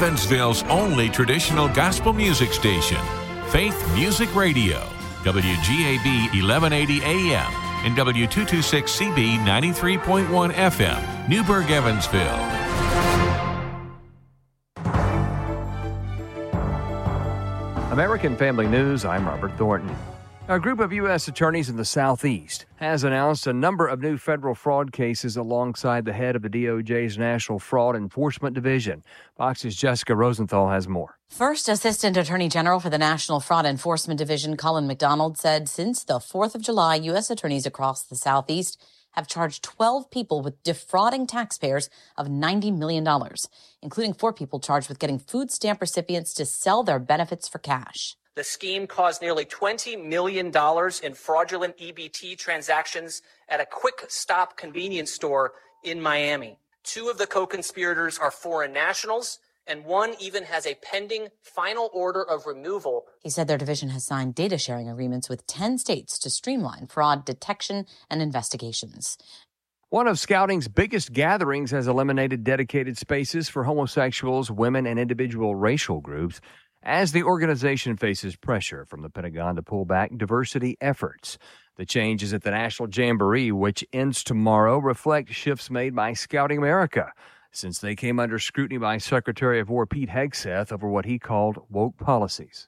Evansville's only traditional gospel music station, Faith Music Radio, WGAB 1180 AM and W226CB 93.1 FM, Newburgh, Evansville. American Family News, I'm Robert Thornton. A group of U.S. attorneys in the Southeast has announced a number of new federal fraud cases alongside the head of the DOJ's National Fraud Enforcement Division. Fox's Jessica Rosenthal has more. First Assistant Attorney General for the National Fraud Enforcement Division, Colin McDonald, said since the 4th of July, U.S. attorneys across the Southeast have charged 12 people with defrauding taxpayers of $90 million, including 4 people charged with getting food stamp recipients to sell their benefits for cash. The scheme caused nearly $20 million in fraudulent EBT transactions at a quick stop convenience store in Miami. 2 of the co-conspirators are foreign nationals, and 1 even has a pending final order of removal. He said their division has signed data sharing agreements with 10 states to streamline fraud detection and investigations. One of Scouting's biggest gatherings has eliminated dedicated spaces for homosexuals, women, and individual racial groups, as the organization faces pressure from the Pentagon to pull back diversity efforts. The changes at the National Jamboree, which ends tomorrow, reflect shifts made by Scouting America, since they came under scrutiny by Secretary of War Pete Hegseth over what he called woke policies.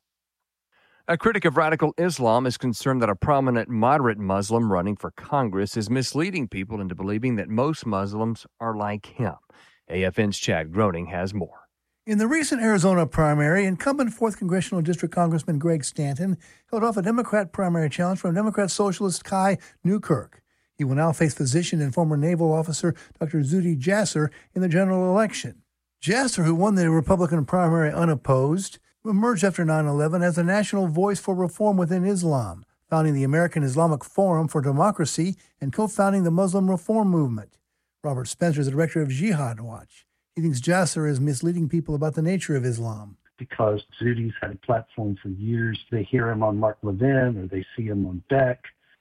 A critic of radical Islam is concerned that a prominent moderate Muslim running for Congress is misleading people into believing that most Muslims are like him. AFN's Chad Groening has more. In the recent Arizona primary, incumbent 4th Congressional District Congressman Greg Stanton held off a Democrat primary challenge from Democrat socialist Kai Newkirk. He will now face physician and former naval officer Dr. Zuhdi Jasser in the general election. Jasser, who won the Republican primary unopposed, emerged after 9/11 as a national voice for reform within Islam, founding the American Islamic Forum for Democracy and co-founding the Muslim Reform Movement. Robert Spencer is the director of Jihad Watch. He thinks Jasser is misleading people about the nature of Islam. Because Zuhdi's had a platform for years, they hear him on Mark Levin or they see him on Beck,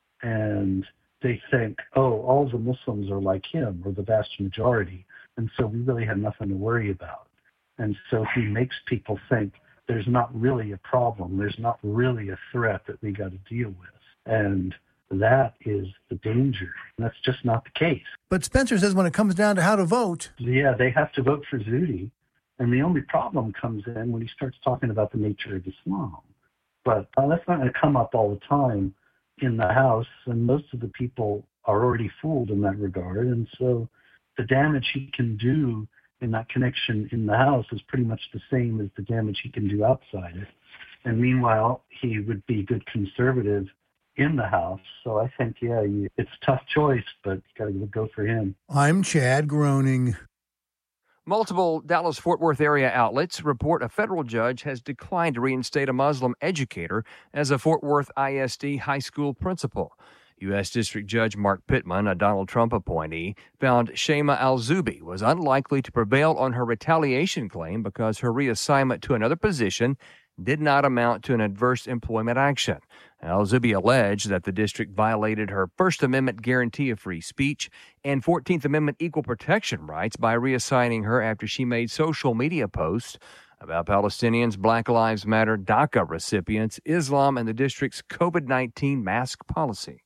and they think, oh, all the Muslims are like him, or the vast majority, and so we really have nothing to worry about. And so he makes people think there's not really a problem, there's not really a threat that we got to deal with. And that is the danger. And that's just not the case. But Spencer says when it comes down to how to vote... Yeah, they have to vote for Zuhdi. And the only problem comes in when he starts talking about the nature of Islam. But that's not going to come up all the time in the House, and most of the people are already fooled in that regard. And so the damage he can do in that connection in the House is pretty much the same as the damage he can do outside it. And meanwhile, he would be good conservative in the House. So I think, it's a tough choice, but you got to go for him. I'm Chad Groening. Multiple Dallas-Fort Worth area outlets report a federal judge has declined to reinstate a Muslim educator as a Fort Worth ISD high school principal. U.S. District Judge Mark Pittman, a Donald Trump appointee, found Shema Al-Zubi was unlikely to prevail on her retaliation claim because her reassignment to another position did not amount to an adverse employment action. Al-Zubi alleged that the district violated her First Amendment guarantee of free speech and 14th Amendment equal protection rights by reassigning her after she made social media posts about Palestinians, Black Lives Matter, DACA recipients, Islam, and the district's COVID-19 mask policy.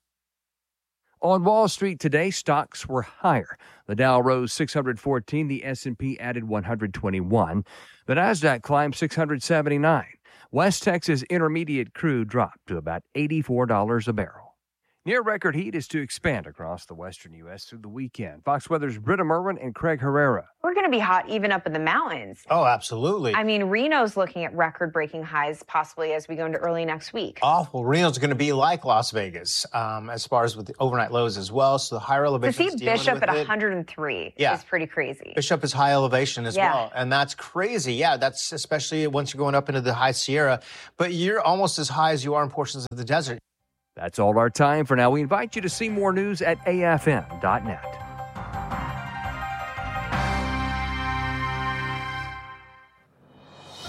On Wall Street today, stocks were higher. The Dow rose 614, the S&P added 121. The Nasdaq climbed 679. West Texas Intermediate crude dropped to about $84 a barrel. Near record heat is to expand across the western U.S. through the weekend. Fox Weather's Britta Merwin and Craig Herrera. We're going to be hot even up in the mountains. Oh, absolutely. I mean, Reno's looking at record-breaking highs possibly as we go into early next week. Awful. Reno's going to be like Las Vegas as far as with the overnight lows as well. So the higher elevation. To see Bishop at 103 is pretty crazy. Bishop is high elevation as well. And that's crazy. Yeah, that's especially once you're going up into the high Sierra. But you're almost as high as you are in portions of the desert. That's all our time for now. We invite you to see more news at afn.net.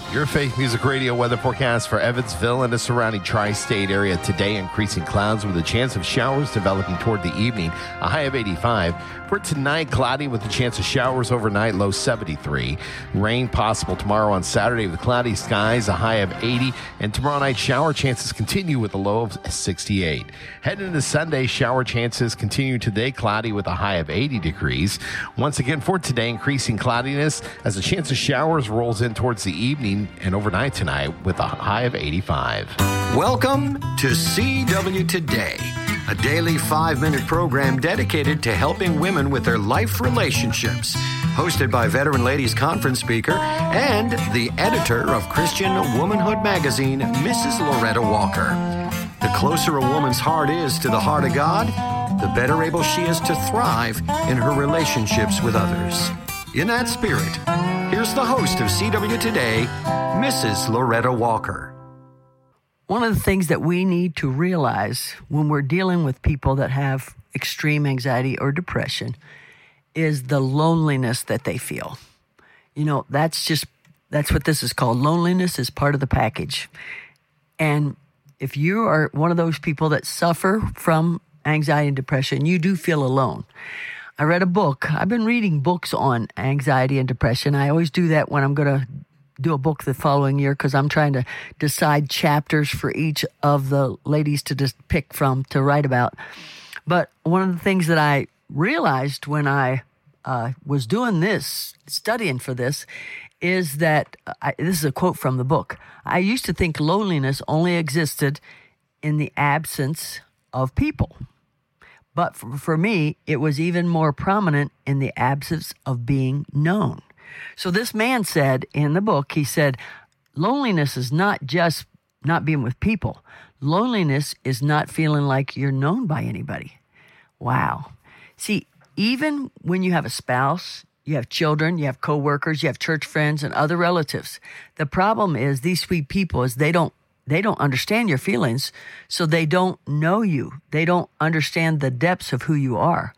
Your Faith Music Radio weather forecast for Evansville and the surrounding tri-state area today. Increasing clouds with a chance of showers developing toward the evening, a high of 85. For tonight, cloudy with a chance of showers overnight, low 73. Rain possible tomorrow on Saturday with cloudy skies, a high of 80. And tomorrow night, shower chances continue with a low of 68. Heading into Sunday, shower chances continue today, cloudy with a high of 80 degrees. Once again, for today, increasing cloudiness as a chance of showers rolls in towards the evening and overnight tonight with a high of 85. Welcome to CW Today, a daily 5-minute program dedicated to helping women with their life relationships. Hosted by Veteran Ladies Conference speaker and the editor of Christian Womanhood magazine, Mrs. Loretta Walker. The closer a woman's heart is to the heart of God, the better able she is to thrive in her relationships with others. In that spirit, here's the host of CW Today, Mrs. Loretta Walker. One of the things that we need to realize when we're dealing with people that have extreme anxiety or depression is the loneliness that they feel. You know, that's what this is called. Loneliness is part of the package. And if you are one of those people that suffer from anxiety and depression, you do feel alone. I read a book. I've been reading books on anxiety and depression. I always do that when I'm going to do a book the following year because I'm trying to decide chapters for each of the ladies to just pick from to write about. But one of the things that I realized when I was doing this, studying for this, is that, this is a quote from the book, I used to think loneliness only existed in the absence of people. But for me, it was even more prominent in the absence of being known. So this man said in the book, he said, loneliness is not just not being with people. Loneliness is not feeling like you're known by anybody. Wow. See, even when you have a spouse, you have children, you have coworkers, you have church friends and other relatives. The problem is these sweet people is they don't understand your feelings, so they don't know you. They don't understand the depths of who you are.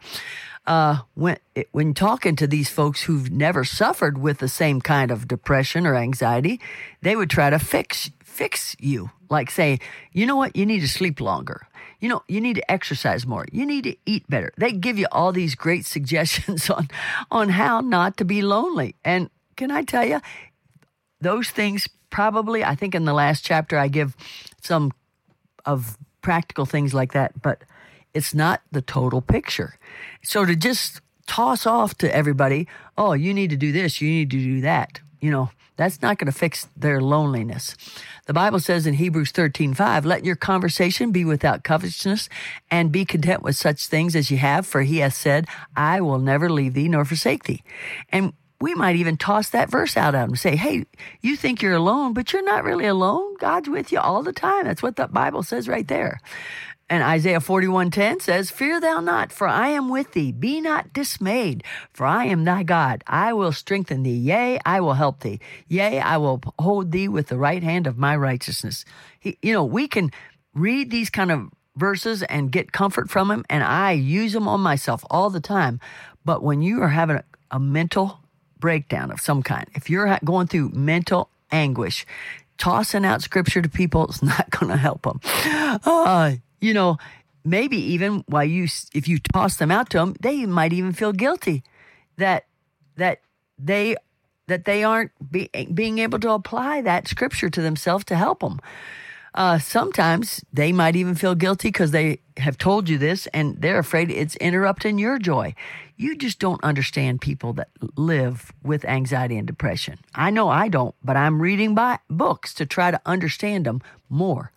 When talking to these folks who've never suffered with the same kind of depression or anxiety, they would try to fix you. Like say, you know what, you need to sleep longer. You know, you need to exercise more. You need to eat better. They give you all these great suggestions on how not to be lonely. And can I tell you, those things probably, I think in the last chapter, I give some of practical things like that, but it's not the total picture. So to just toss off to everybody, oh, you need to do this, you need to do that, that's not going to fix their loneliness. The Bible says in Hebrews 13:5, let your conversation be without covetousness and be content with such things as you have, for he has said, I will never leave thee nor forsake thee. And we might even toss that verse out at them and say, hey, you think you're alone, but you're not really alone. God's with you all the time. That's what the Bible says right there. And Isaiah 41:10 says, fear thou not, for I am with thee. Be not dismayed, for I am thy God. I will strengthen thee. Yea, I will help thee. Yea, I will hold thee with the right hand of my righteousness. We can read these kind of verses and get comfort from them, and I use them on myself all the time. But when you are having a mental breakdown of some kind, if you're going through mental anguish, tossing out scripture to people is not going to help them. Maybe even if you toss them out to them, they might even feel guilty that they aren't being able to apply that scripture to themselves to help them. Sometimes they might even feel guilty because they have told you this and they're afraid it's interrupting your joy. You just don't understand people that live with anxiety and depression. I know I don't, but I'm reading books to try to understand them more.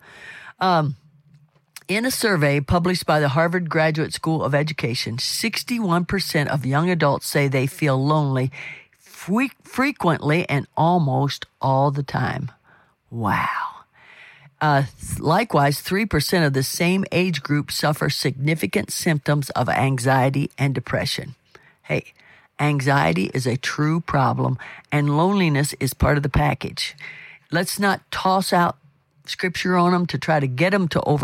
In a survey published by the Harvard Graduate School of Education, 61% of young adults say they feel lonely frequently and almost all the time. Wow. Likewise, 3% of the same age group suffer significant symptoms of anxiety and depression. Hey, anxiety is a true problem, and loneliness is part of the package. Let's not toss out scripture on them to try to get them to